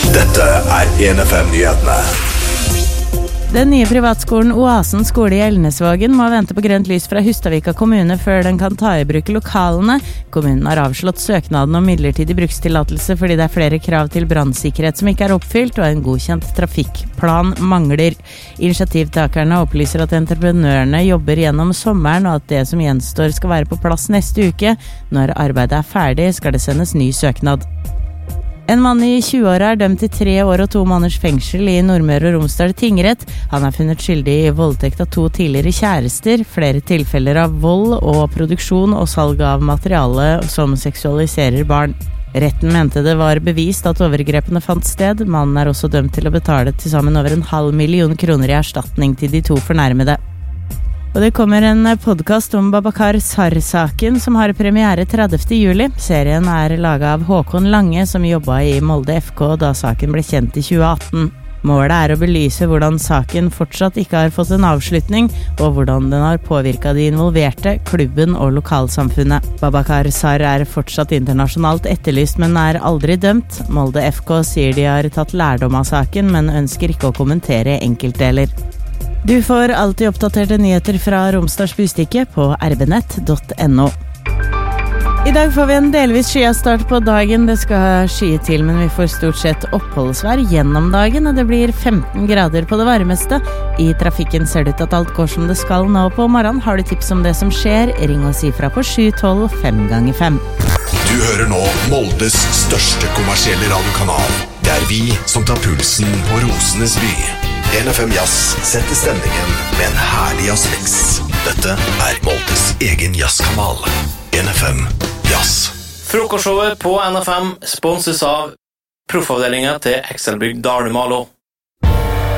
Dette 1FM-nyhetene. Den nye privatskolen Oasen skole i Elnesvågen må vente på grønt lys fra Hustadvika kommune før den kan ta i bruk lokalene. Kommunen har avslått søknaden om midlertidig brukstillatelse fordi det er flere krav til brannsikkerhet som ikke er oppfylt, og en godkjent trafikkplan mangler. Initiativtakerne opplyser at entreprenørene jobber gjennom sommeren, og at det som gjenstår skal være på plass neste uke. Når arbeidet er ferdig, skal det sendes ny søknad. En mann i 20-åra er dømt til 3 år og 2 måneders fengsel i Nordmøre og Romsdal tingrett. Han er funnet skyldig i voldtekt av 2 tidligere kjærester, flere tilfeller av vold og produksjon og salg av materiale som seksualiserer barn. Retten mente det var bevist at overgrepene fant sted. Mannen er også dømt til å betale til sammen over 500 000 kroner i erstatning til de 2 fornærmede. Og det kommer en podcast om Babakar Sar-saken som har premiere 30. juli. Serien er laget av Håkon Lange som jobbet i Molde FK da saken ble kjent i 2018. Målet er å belyse hvordan saken fortsatt ikke har fått en avslutning, og hvordan den har påvirket de involverte, klubben og lokalsamfunnet. Babakar Sar er fortsatt internasjonalt etterlyst, men er aldri dømt. Molde FK sier de har tatt lærdom av saken, men ønsker ikke å kommentere enkeltdeler. Du får alltid oppdaterte nyheter fra Romsdals Bustikke på rbnett.no. I dag får vi en delvis skyet start på dagen. Det skal skye til, men vi får stort sett oppholdsvær gjennom dagen, og det blir 15 grader på det varmeste. I trafikken ser det ut at alt går som det skal nå på morgenen. Har du tips om det som skjer? Ring og si fra på 712 5x5. Du hører nå Moldes største kommersielle radiokanal. Det er vi som tar pulsen på Rosenes by. 1FM Jazz setter stemningen med en herlig jazzmix. Dette er Moldes egen jazzkanal. 1FM Jazz. Frokostshowet på NFM sponses av proffavdelingen til Excelbygg Dalemalo.